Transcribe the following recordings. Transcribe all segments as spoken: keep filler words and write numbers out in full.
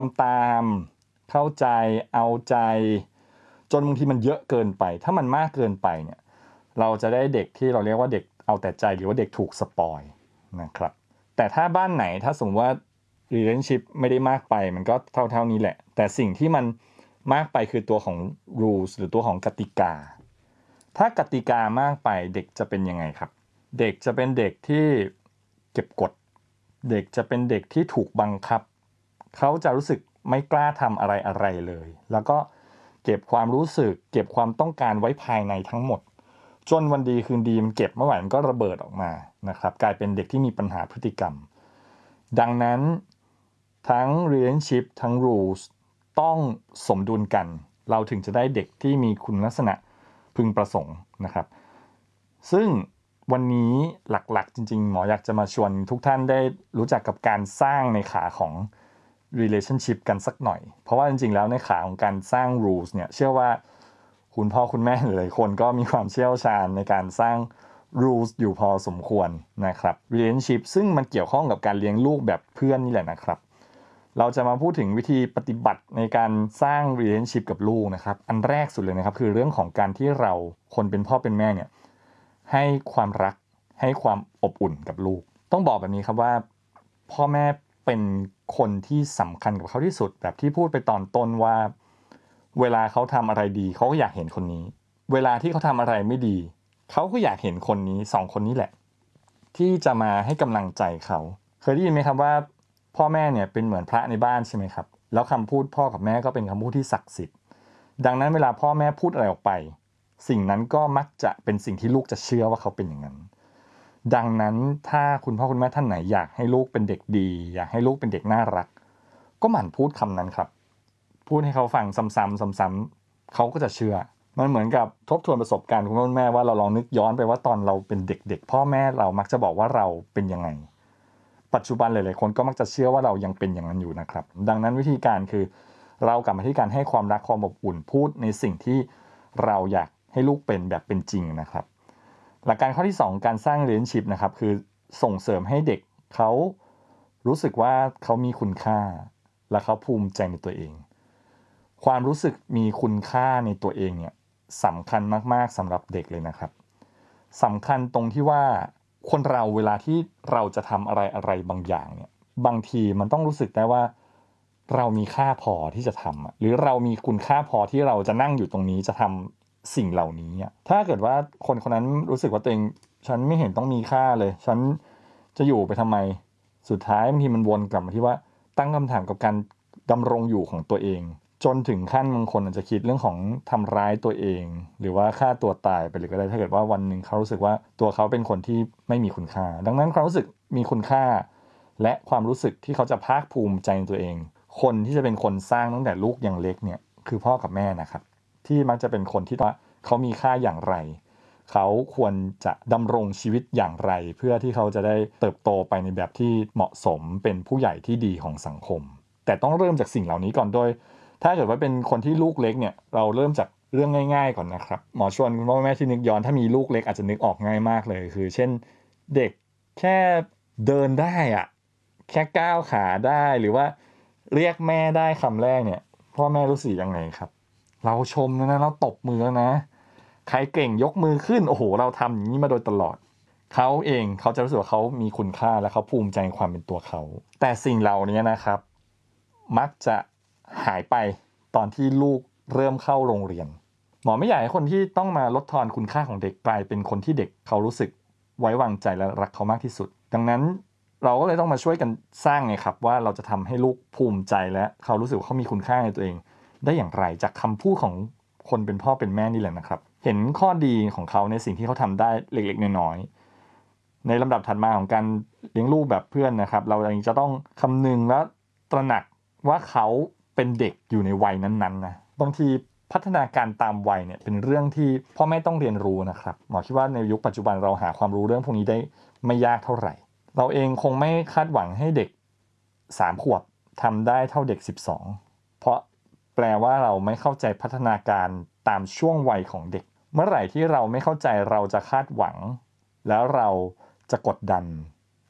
ตามเข้าใจเอาใจจนบางทีมันเยอะเกินไปถ้ามันมากเกินไปเนี่ยเราจะได้เด็กที่เราเรียกว่าเด็กเอาแต่ใจหรือว่าเด็กถูกสปอยนะครับแต่ถ้าบ้านไหนถ้าสมมติว่า relationship ไม่ได้มากไปมันก็เท่าๆนี้แหละแต่สิ่งที่มันมากไปคือตัวของ rules หรือตัวของกติกาถ้ากติกามากไปเด็กจะเป็นยังไงครับเด็กจะเป็นเด็กที่เก็บกดเด็กจะเป็นเด็กที่ถูกบังคับเขาจะรู้สึกไม่กล้าทำอะไรอะไรเลยแล้วก็เก็บความรู้สึกเก็บความต้องการไว้ภายในทั้งหมดจนวันดีคืนดีมันเก็บเมื่อไหร่มันก็ระเบิดออกมานะครับกลายเป็นเด็กที่มีปัญหาพฤติกรรมดังนั้นทั้ง relationship ทั้ง rules ต้องสมดุลกันเราถึงจะได้เด็กที่มีคุณลักษณะพึงประสงค์นะครับซึ่งวันนี้หลักๆจริงๆหมออยากจะมาชวนทุกท่านได้รู้จักกับการสร้างในขาของ relationship กันสักหน่อยเพราะว่าจริงๆแล้วในขาของการสร้าง rules เนี่ยเชื่อว่าคุณพ่อคุณแม่หลายๆคนก็มีความเชี่ยวชาญในการสร้าง rules อยู่พอสมควรนะครับ relationship ซึ่งมันเกี่ยวข้องกับการเลี้ยงลูกแบบเพื่อนนี่แหละนะครับเราจะมาพูดถึงวิธีปฏิบัติในการสร้าง relationship กับลูกนะครับอันแรกสุดเลยนะครับคือเรื่องของการที่เราคนเป็นพ่อเป็นแม่เนี่ยให้ความรักให้ความอบอุ่นกับลูกต้องบอกแบบนี้ครับว่าพ่อแม่เป็นคนที่สำคัญกับเขาที่สุดแบบที่พูดไปตอนต้นว่าเวลาเขาทำอะไรดีเขาก็อยากเห็นคนนี้เวลาที่เขาทำอะไรไม่ดีเขาก็อยากเห็นคนนี้สองคนนี้แหละที่จะมาให้กำลังใจเขาเคยได้ยินไหมครับว่าพ่อแม่เนี่ยเป็นเหมือนพระในบ้านใช่ไหมครับแล้วคำพูดพ่อกับแม่ก็เป็นคำพูดที่ศักดิ์สิทธิ์ดังนั้นเวลาพ่อแม่พูดอะไรออกไปสิ่งนั้นก็มักจะเป็นสิ่งที่ลูกจะเชื่อว่าเขาเป็นอย่างนั้นดังนั้นถ้าคุณพ่อคุณแม่ท่านไหนอยากให้ลูกเป็นเด็กดีอยากให้ลูกเป็นเด็กน่ารักก็หมั่นพูดคำนั้นครับพูดให้เขาฟังซ้ำๆซ้ำๆเขาก็จะเชื่อมันเหมือนกับทบทวนประสบการณ์คุณพ่อคุณแม่ว่าเราลองนึกย้อนไปว่าตอนเราเป็นเด็กๆพ่อแม่เรามักจะบอกว่าเราเป็นยังไงปัจจุบันหลายๆคนก็มักจะเชื่อว่าเรายังเป็นอย่างนั้นอยู่นะครับดังนั้นวิธีการคือเรากลับมาที่การให้ความรักความอบอุ่นพูดในสิ่งที่เราอยากให้ลูกเป็นแบบเป็นจริงนะครับหลักการข้อที่สองการสร้าง relationship นะครับคือส่งเสริมให้เด็กเขารู้สึกว่าเขามีคุณค่าและเขาภูมิใจในตัวเองความรู้สึกมีคุณค่าในตัวเองเนี่ยสำคัญมากๆสำหรับเด็กเลยนะครับสำคัญตรงที่ว่าคนเราเวลาที่เราจะทำอะไรอะไรบางอย่างเนี่ยบางทีมันต้องรู้สึกได้ว่าเรามีค่าพอที่จะทำหรือเรามีคุณค่าพอที่เราจะนั่งอยู่ตรงนี้จะทำสิ่งเหล่านี้ถ้าเกิดว่าคนคนนั้นรู้สึกว่าตัวเองฉันไม่เห็นต้องมีค่าเลยฉันจะอยู่ไปทำไมสุดท้ายบางทีมันวนกลับมาที่ว่าตั้งคำถามกับการดำรงอยู่ของตัวเองจนถึงขั้นบางคนอาจจะคิดเรื่องของทำร้ายตัวเองหรือว่าฆ่าตัวตายไปเลยก็ได้ถ้าเกิดว่าวันหนึ่งเขารู้สึกว่าตัวเขาเป็นคนที่ไม่มีคุณค่าดังนั้นความรู้สึกมีคุณค่าและความรู้สึกที่เขาจะภาคภูมิใจในตัวเองคนที่จะเป็นคนสร้างตั้งแต่ลูกยังเล็กเนี่ยคือพ่อกับแม่นะครับที่มักจะเป็นคนที่ว่าเขามีค่าอย่างไรเขาควรจะดำรงชีวิตอย่างไรเพื่อที่เขาจะได้เติบโตไปในแบบที่เหมาะสมเป็นผู้ใหญ่ที่ดีของสังคมแต่ต้องเริ่มจากสิ่งเหล่านี้ก่อนโดยถ้าเกิดว่าเป็นคนที่ลูกเล็กเนี่ยเราเริ่มจากเรื่องง่ายๆก่อนนะครับหมอชวนคุณพ่อแม่ที่นึกย้อนถ้ามีลูกเล็กอาจจะนึกออกง่ายมากเลยคือเช่นเด็กแค่เดินได้อะแค่ก้าวขาได้หรือว่าเรียกแม่ได้คำแรกเนี่ยพ่อแม่รู้สึกยังไงครับเราชมแล้วนะเราตบมือแล้วนะใครเก่งยกมือขึ้นโอ้โหเราทำอย่างนี้มาโดยตลอดเขาเองเขาจะรู้สึกว่าเขามีคุณค่าและเขาภูมิใจในความเป็นตัวเขาแต่สิ่งเหล่านี้นะครับมักจะหายไปตอนที่ลูกเริ่มเข้าโรงเรียนหมอไม่อยากให้คนที่ต้องมาลดทอนคุณค่าของเด็กกลายเป็นคนที่เด็กเขารู้สึกไว้วางใจและรักเขามากที่สุดดังนั้นเราก็เลยต้องมาช่วยกันสร้างไงครับว่าเราจะทำให้ลูกภูมิใจและเขารู้สึกว่าเขามีคุณค่าในตัวเองได้อย่างไรจากคำพูดของคนเป็นพ่อเป็นแม่นี่แหละนะครับเห็นข้อดีของเขาในสิ่งที่เขาทำได้เล็กๆน้อยๆในลำดับถัดมาของการเลี้ยงลูกแบบเพื่อนนะครับเราเองจะต้องคำนึงและตระหนักว่าเขาเป็นเด็กอยู่ในวัยนั้นๆนะบางทีพัฒนาการตามวัยเนี่ยเป็นเรื่องที่พ่อแม่ต้องเรียนรู้นะครับหมอคิดว่าในยุคปัจจุบันเราหาความรู้เรื่องพวกนี้ได้ไม่ยากเท่าไหร่เราเองคงไม่คาดหวังให้เด็กสามขวบทำได้เท่าเด็กสิบสองเพราะแปลว่าเราไม่เข้าใจพัฒนาการตามช่วงวัยของเด็กเมื่อไหร่ที่เราไม่เข้าใจเราจะคาดหวังแล้วเราจะกดดัน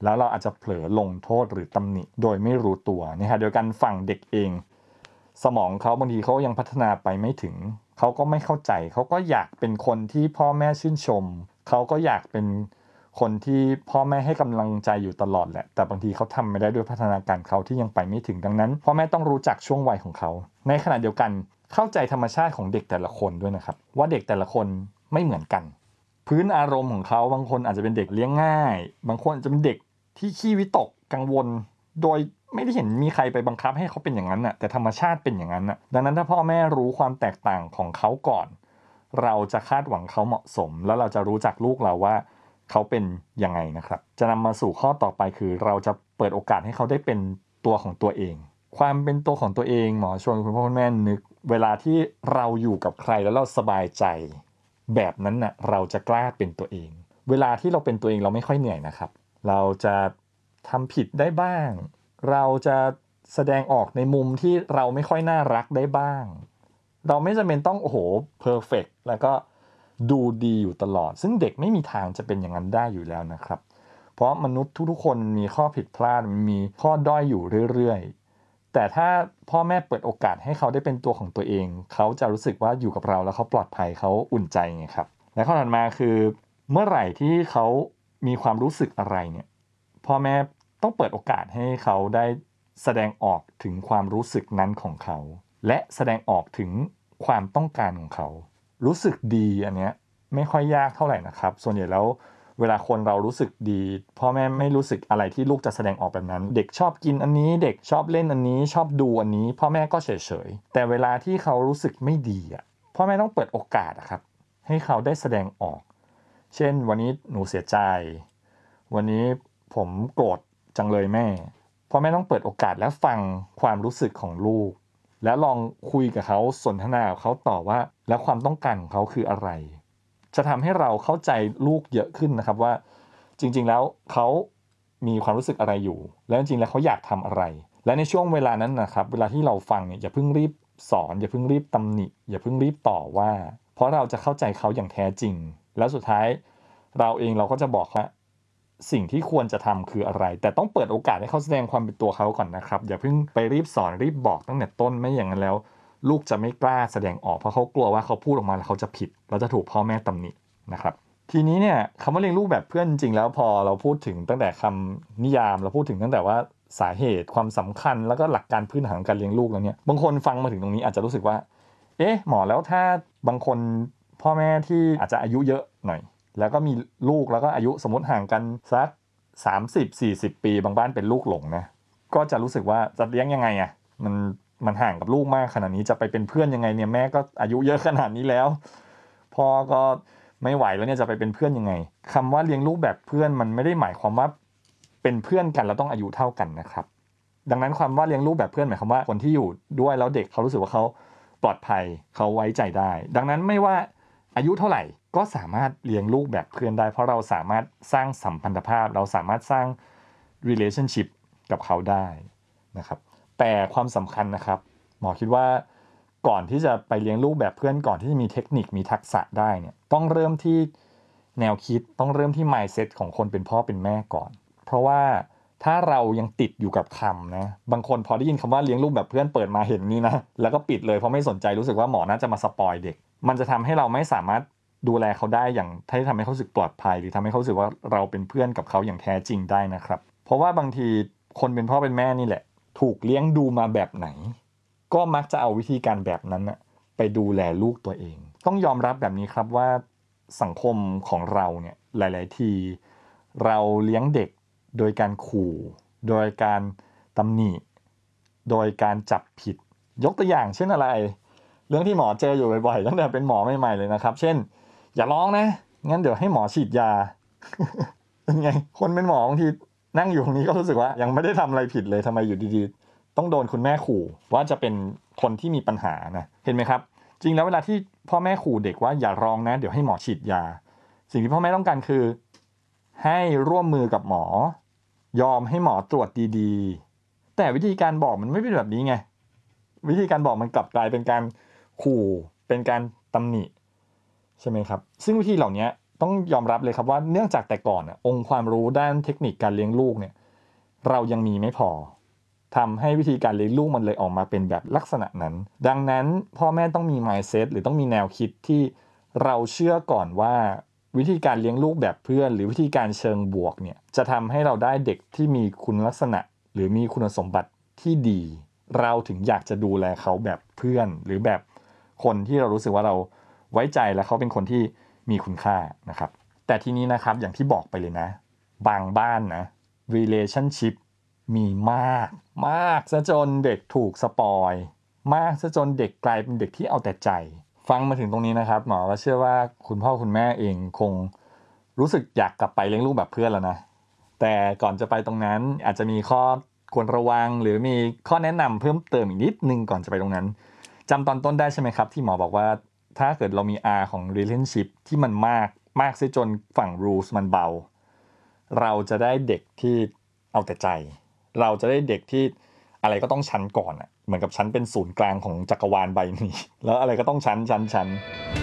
แล้วเราอาจจะเผลอลงโทษหรือตำหนิโดยไม่รู้ตัวนะฮะโดยการฝั่งเด็กเองสมองเขาบางทีเขายังพัฒนาไปไม่ถึงเขาก็ไม่เข้าใจเขาก็อยากเป็นคนที่พ่อแม่ชื่นชมเขาก็อยากเป็นคนที่พ่อแม่ให้กำลังใจอยู่ตลอดแหละแต่บางทีเขาทำไม่ได้ด้วยพัฒนาการเขาที่ยังไปไม่ถึงดังนั้นพ่อแม่ต้องรู้จักช่วงวัยของเขาในขณะเดียวกันเข้าใจธรรมชาติของเด็กแต่ละคนด้วยนะครับว่าเด็กแต่ละคนไม่เหมือนกันพื้นอารมณ์ของเขาบางคนอาจจะเป็นเด็กเลี้ยงง่ายบางคนอาจจะเป็นเด็กที่ขี้วิตกกังวลโดยไม่ได้เห็นมีใครไปบังคับให้เขาเป็นอย่างนั้นน่ะแต่ธรรมชาติเป็นอย่างนั้นน่ะดังนั้นถ้าพ่อแม่รู้ความแตกต่างของเขาก่อนเราจะคาดหวังเขาเหมาะสมแล้วเราจะรู้จักลูกเราว่าเขาเป็นยังไงนะครับจะนำมาสู่ข้อต่อไปคือเราจะเปิดโอกาสให้เขาได้เป็นตัวของตัวเองความเป็นตัวของตัวเองหมอชวนคุณพ่อคุณแม่นึกเวลาที่เราอยู่กับใครแล้วเราสบายใจแบบนั้นน่ะเราจะกล้าเป็นตัวเองเวลาที่เราเป็นตัวเองเราไม่ค่อยเหนื่อยนะครับเราจะทำผิดได้บ้างเราจะแสดงออกในมุมที่เราไม่ค่อยน่ารักได้บ้างเราไม่จำเป็นต้องโอ้โหเพอร์เฟกต์แล้วก็ดูดีอยู่ตลอดซึ่งเด็กไม่มีทางจะเป็นอย่างนั้นได้อยู่แล้วนะครับเพราะมนุษย์ทุกๆคนมีข้อผิดพลาดมีข้อด้อยอยู่เรื่อยๆแต่ถ้าพ่อแม่เปิดโอกาสให้เขาได้เป็นตัวของตัวเองเขาจะรู้สึกว่าอยู่กับเราแล้วเขาปลอดภัยเขาอุ่นใจไงครับและข้อถัดมาคือเมื่อไหร่ที่เขามีความรู้สึกอะไรเนี่ยพ่อแม่ต้องเปิดโอกาสให้เขาได้แสดงออกถึงความรู้สึกนั้นของเขาและแสดงออกถึงความต้องการของเขารู้สึกดีอันเนี้ยไม่ค่อยยากเท่าไหร่นะครับส่วนใหญ่แล้วเวลาคนเรารู้สึกดีพ่อแม่ไม่รู้สึกอะไรที่ลูกจะแสดงออกแบบนั้นเด็กชอบกินอันนี้เด็กชอบเล่นอันนี้ชอบดูอันนี้พ่อแม่ก็เฉยๆแต่เวลาที่เขารู้สึกไม่ดีอ่ะพ่อแม่ต้องเปิดโอกาสครับให้เขาได้แสดงออกเช่นวันนี้หนูเสียใจวันนี้ผมโกรธจังเลยแม่พ่อแม่ต้องเปิดโอกาสและฟังความรู้สึกของลูกแล้วลองคุยกับเขาสนทนากับเขาต่อว่าแล้วความต้องการของเขาคืออะไรจะทำให้เราเข้าใจลูกเยอะขึ้นนะครับว่าจริงๆแล้วเขามีความรู้สึกอะไรอยู่แล้วจริงๆแล้วเขาอยากทำอะไรและในช่วงเวลานั้นนะครับเวลาที่เราฟังเนี่ยอย่าเพิ่งรีบสอนอย่าเพิ่งรีบตำหนิอย่าเพิ่งรีบต่อว่าเพราะเราจะเข้าใจเขาอย่างแท้จริงแล้วสุดท้ายเราเองเราก็จะบอกว่าสิ่งที่ควรจะทำคืออะไรแต่ต้องเปิดโอกาสให้เขาแสดงความเป็นตัวเขาก่อนนะครับอย่าเพิ่งไปรีบสอนรีบบอกตั้งแต่ต้นไม่อย่างนั้นแล้วลูกจะไม่กล้าแสดงออกเพราะเขากลัวว่าเขาพูดออกมาแล้วเขาจะผิดแล้วจะถูกพ่อแม่ตำหนินะครับทีนี้เนี่ยคำว่าเลี้ยงลูกแบบเพื่อนจริงๆแล้วพอเราพูดถึงตั้งแต่คำนิยามเราพูดถึงตั้งแต่ว่าสาเหตุความสำคัญแล้วก็หลักการพื้นฐานของการเลี้ยงลูกแล้วเนี่ยบางคนฟังมาถึงตรงนี้อาจจะรู้สึกว่าเอ๊ะหมอแล้วถ้าบางคนพ่อแม่ที่อาจจะอายุเยอะหน่อยแล้วก็มีลูกแล้วก็อายุสมมติห่างกันสักสามสิบ สี่สิบปีบางบ้านเป็นลูกหลงนะก็จะรู้สึกว่าจะเลี้ยงยังไงอ่ะมันมันห่างกับลูกมากขนาดนี้จะไปเป็นเพื่อนยังไงเนี่ยแม่ก็อายุเยอะขนาดนี้แล้วพ่อก็ไม่ไหวแล้วเนี่ยจะไปเป็นเพื่อนยังไงคำว่าเลี้ยงลูกแบบเพื่อนมันไม่ได้หมายความว่าเป็นเพื่อนกันแล้วต้องอายุเท่ากันนะครับดังนั้นความว่าเลี้ยงลูกแบบเพื่อนหมายความว่าคนที่อยู่ด้วยแล้วเด็กเขารู้สึกว่าเขาปลอดภัยเขาไว้ใจได้ดังนั้นไม่ว่าอายุเท่าไหร่ก็สามารถเลี้ยงลูกแบบเพื่อนได้เพราะเราสามารถสร้างสัมพันธภาพเราสามารถสร้าง relationship กับเขาได้นะครับแต่ความสำคัญนะครับหมอคิดว่าก่อนที่จะไปเลี้ยงลูกแบบเพื่อนก่อนที่จะมีเทคนิคมีทักษะได้เนี่ยต้องเริ่มที่แนวคิดต้องเริ่มที่ mindset ของคนเป็นพ่อเป็นแม่ก่อนเพราะว่าถ้าเรายังติดอยู่กับคำนะบางคนพอได้ยินคำว่าเลี้ยงลูกแบบเพื่อนเปิดมาเห็นนี่นะแล้วก็ปิดเลยเพราะไม่สนใจรู้สึกว่าหมอน่าจะมาสปอยเด็กมันจะทำให้เราไม่สามารถดูแลเขาได้อย่างที่ทำให้เขารู้สึกปลอดภัยหรือทำให้เขารู้สึกว่าเราเป็นเพื่อนกับเขาอย่างแท้จริงได้นะครับเพราะว่าบางทีคนเป็นพ่อเป็นแม่นี่แหละถูกเลี้ยงดูมาแบบไหนก็มักจะเอาวิธีการแบบนั้นนะไปดูแลลูกตัวเองต้องยอมรับแบบนี้ครับว่าสังคมของเราเนี่ยหลายๆทีเราเลี้ยงเด็กโดยการขู่โดยการตำหนิโดยการจับผิดยกตัวอย่างเช่นอะไรเรื่องที่หมอเจออยู่บ่อยๆตั้งแต่เป็นหมอใหม่ๆเลยนะครับเช่นอย่าร้องนะงั้นเดี๋ยวให้หมอฉีดยา เป็นไงคนเป็นหมอบางทีนั่งอยู่ตรงนี้ก็รู้สึกว่ายังไม่ได้ทำอะไรผิดเลยทำไมอยู่ดีๆต้องโดนคุณแม่ขู่ว่าจะเป็นคนที่มีปัญหานะเห็นไหมครับจริงแล้วเวลาที่พ่อแม่ขู่เด็กว่าอย่าร้องนะเดี๋ยวให้หมอฉีดยาสิ่งที่พ่อแม่ต้องการคือให้ร่วมมือกับหมอยอมให้หมอตรวจดีๆแต่วิธีการบอกมันไม่เป็นแบบนี้ไงวิธีการบอกมันกลับกลายเป็นการขู่เป็นการตำหนิใช่ไหมครับซึ่งวิธีเหล่านี้ต้องยอมรับเลยครับว่าเนื่องจากแต่ก่อนองค์ความรู้ด้านเทคนิคการเลี้ยงลูกเนี่ยเรายังมีไม่พอทำให้วิธีการเลี้ยงลูกมันเลยออกมาเป็นแบบลักษณะนั้นดังนั้นพ่อแม่ต้องมี mindset หรือต้องมีแนวคิดที่เราเชื่อก่อนว่าวิธีการเลี้ยงลูกแบบเพื่อนหรือวิธีการเชิงบวกเนี่ยจะทำให้เราได้เด็กที่มีคุณลักษณะหรือมีคุณสมบัติที่ดีเราถึงอยากจะดูแลเขาแบบเพื่อนหรือแบบคนที่เรารู้สึกว่าเราไว้ใจและเขาเป็นคนที่มีคุณค่านะครับแต่ทีนี้นะครับอย่างที่บอกไปเลยนะบางบ้านนะ relationship มีมากมากซะจนเด็กถูกสปอยมากซะจนเด็กกลายเป็นเด็กที่เอาแต่ใจฟังมาถึงตรงนี้นะครับหมอก็เชื่อว่าคุณพ่อคุณแม่เองคงรู้สึกอยากกลับไปเลี้ยงลูกแบบเพื่อนแล้วนะแต่ก่อนจะไปตรงนั้นอาจจะมีข้อควรระวังหรือมีข้อแนะนำเพิ่มเติมอีกนิดนึงก่อนจะไปตรงนั้นจำตอนต้นได้ใช่ไหมครับที่หมอบอกว่าถ้าเกิดเรามี R ของ relationship ที่มันมากมากซะจนฝั่ง rules มันเบาเราจะได้เด็กที่เอาแต่ใจเราจะได้เด็กที่อะไรก็ต้องชั้นก่อนอ่ะเหมือนกับชั้นเป็นศูนย์กลางของจักรวาลใบนี้แล้วอะไรก็ต้องชั้นชั้นชั้น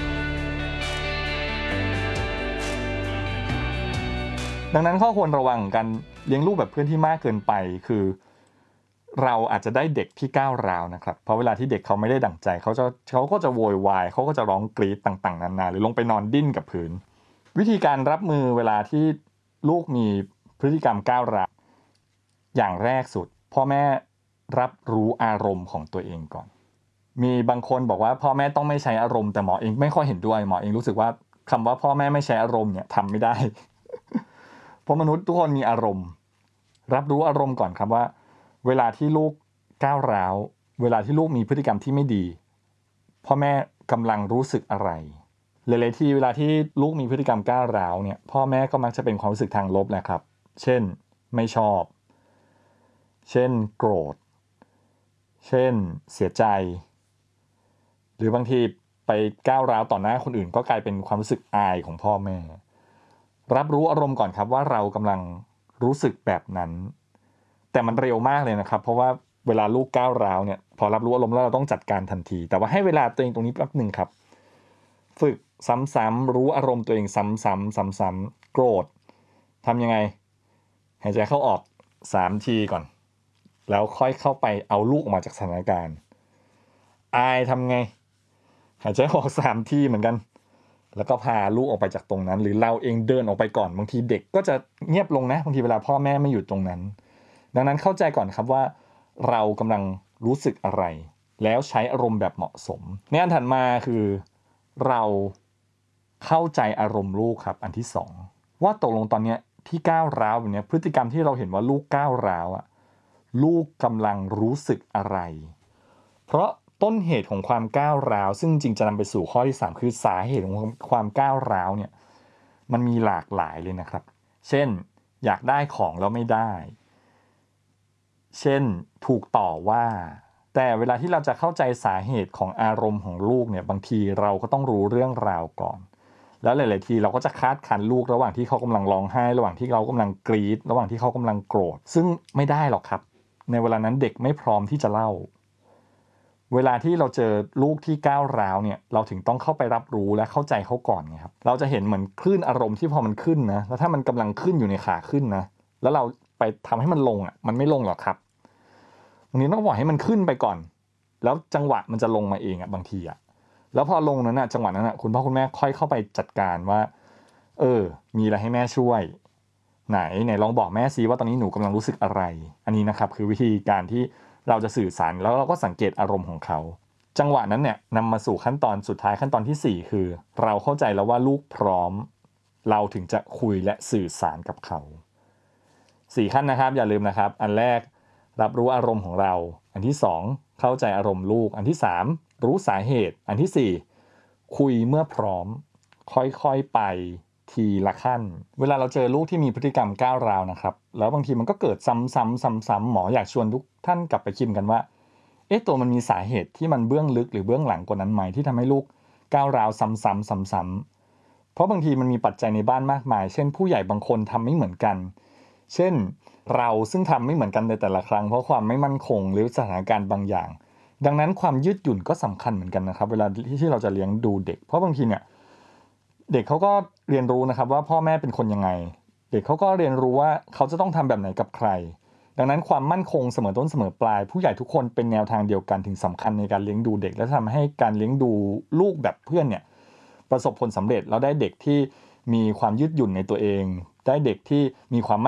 ดังนั้นข้อควรระวังกันเลี้ยงลูกแบบเพื่อนที่มากเกินไปคือเราอาจจะได้เด็กที่ก้าวร้าวนะครับเพราะเวลาที่เด็กเขาไม่ได้ดั่งใจเขาจะเขาก็จะโวยวายเขาก็จะร้องกรี๊ดต่างๆนานาหรือลงไปนอนดิ้นกับพื้นวิธีการรับมือเวลาที่ลูกมีพฤติกรรมก้าวร้าวอย่างแรกสุดพ่อแม่รับรู้อารมณ์ของตัวเองก่อนมีบางคนบอกว่าพ่อแม่ต้องไม่ใช้อารมณ์แต่หมอเองไม่ค่อยเห็นด้วยหมอเองรู้สึกว่าคำว่าพ่อแม่ไม่ใช้อารมณ์เนี่ยทำไม่ได้ เพราะมนุษย์ทุกคนมีอารมณ์รับรู้อารมณ์ก่อนครับว่าเวลาที่ลูกก้าวร้าวเวลาที่ลูกมีพฤติกรรมที่ไม่ดีพ่อแม่กำลังรู้สึกอะไรหลายๆทีเวลาที่ลูกมีพฤติกรรมก้าวร้าวเนี่ยพ่อแม่ก็มักจะเป็นความรู้สึกทางลบแหละครับเช่นไม่ชอบเช่นโกรธเช่นเสียใจหรือบางทีไปก้าวร้าวต่อหน้าคนอื่นก็กลายเป็นความรู้สึกอายของพ่อแม่รับรู้อารมณ์ก่อนครับว่าเรากำลังรู้สึกแบบนั้นแต่มันเร็วมากเลยนะครับเพราะว่าเวลาลูกก้าวร้าวเนี่ยพอรับรู้อารมณ์แล้วเราต้องจัดการทันทีแต่ว่าให้เวลาตัวเองตรงนี้แป๊บนึงครับฝึกซ้ำๆรู้อารมณ์ตัวเองซ้ำๆซ้ำๆโกรธทำยังไงหายใจเข้าออกสามทีก่อนแล้วค่อยเข้าไปเอาลูกออกมาจากสถานการณ์อายทำไงหายใจออกสามทีเหมือนกันแล้วก็พาลูกออกไปจากตรงนั้นหรือเราเองเดินออกไปก่อนบางทีเด็กก็จะเงียบลงนะบางทีเวลาพ่อแม่ไม่อยู่ตรงนั้นดังนั้นเข้าใจก่อนครับว่าเรากำลังรู้สึกอะไรแล้วใช้อารมณ์แบบเหมาะสมในอันถัดมาคือเราเข้าใจอารมณ์ลูกครับอันที่สองว่าตกลงตอนนี้ที่ก้าวร้าวแบบนี้พฤติกรรมที่เราเห็นว่าลูกก้าวร้าวอะลูกกำลังรู้สึกอะไรเพราะต้นเหตุของความก้าวร้าวซึ่งจริงจะนำไปสู่ข้อที่สามคือสาเหตุของความก้าวร้าวเนี่ยมันมีหลากหลายเลยนะครับเช่นอยากได้ของแล้วไม่ได้เช่นถูกต่อว่าแต่เวลาที่เราจะเข้าใจสาเหตุของอารมณ์ของลูกเนี่ยบางทีเราก็ต้องรู้เรื่องราวก่อนแล้วหลายๆทีเราก็จะคาดคั้นลูกระหว่างที่เขากำลังร้องไห้ระหว่างที่เรากำลังกรี๊ดระหว่างที่เขากำลังโกรธซึ่งไม่ได้หรอกครับในเวลานั้นเด็กไม่พร้อมที่จะเล่าเวลาที่เราเจอลูกที่ก้าวร้าวเนี่ยเราถึงต้องเข้าไปรับรู้และเข้าใจเขาก่อนไงครับเราจะเห็นเหมือนคลื่นอารมณ์ที่พอมันขึ้นนะแล้วถ้ามันกำลังขึ้นอยู่ในขาขึ้นนะแล้วเราไปทำให้มันลงอ่ะมันไม่ลงหรอกครับบางทีต้องปล่อยให้มันขึ้นไปก่อนแล้วจังหวะมันจะลงมาเองอ่ะบางทีอ่ะแล้วพอลงนั้นอ่ะจังหวะนั้นอ่ะคุณพ่อคุณแม่ค่อยเข้าไปจัดการว่าเออมีอะไรให้แม่ช่วยไหนไหนลองบอกแม่ซิว่าตอนนี้หนูกำลังรู้สึกอะไรอันนี้นะครับคือวิธีการที่เราจะสื่อสารแล้วเราก็สังเกตอารมณ์ของเขาจังหวะนั้นเนี่ยนำมาสู่ขั้นตอนสุดท้ายขั้นตอนที่สี่คือเราเข้าใจแล้วว่าลูกพร้อมเราถึงจะคุยและสื่อสารกับเขาสี่ขั้นนะครับอย่าลืมนะครับอันแรกรับรู้อารมณ์ของเราอันที่สองเข้าใจอารมณ์ลูกอันที่สามรู้สาเหตุอันที่สี่คุยเมื่อพร้อมค่อยๆไปทีละขั้นเวลาเราเจอลูกที่มีพฤติกรรมก้าวร้าวนะครับแล้วบางทีมันก็เกิดซ้ำๆซ้ำๆหมออยากชวนทุกท่านกลับไปคิดกันว่าเอ๊ะตัวมันมีสาเหตุที่มันเบื้องลึกหรือเบื้องหลังกว่านั้นไหมที่ทำให้ลูกก้าวร้าวซ้ำๆซ้ำๆเพราะบางทีมันมีปัจจัยในบ้านมากมายเช่นผู้ใหญ่บางคนทำไม่เหมือนกันเช่นเราซึ่งทำไม่เหมือนกันในแต่ละครั้งเพราะความไม่มั่นคงหรือสถานการณ์บางอย่างดังนั้นความยืดหยุ่นก็สำคัญเหมือนกันนะครับเวลาที่เราจะเลี้ยงดูเด็กเพราะบางทีเนี่ยเด็กเขาก็เรียนรู้นะครับว่าพ่อแม่เป็นคนยังไงเด็กเขาก็เรียนรู้ว่าเขาจะต้องทำแบบไหนกับใครดังนั้นความมั่นคงเสมอต้นเสมอปลายผู้ใหญ่ทุกคนเป็นแนวทางเดียวกันถึงสำคัญในการเลี้ยงดูเด็กและทำให้การเลี้ยงดูลูกแบบเพื่อนเนี่ยประสบผลสำเร็จแล้วได้เด็กที่มีความยืดหยุ่นในตัวเองได้เด็กที่มีความ